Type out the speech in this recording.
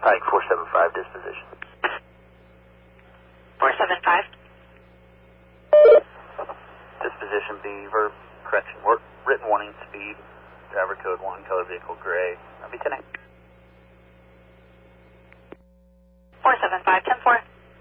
Pike 475 disposition. 475. Disposition B, verb correction. Written warning, speed, driver code 1, color vehicle gray.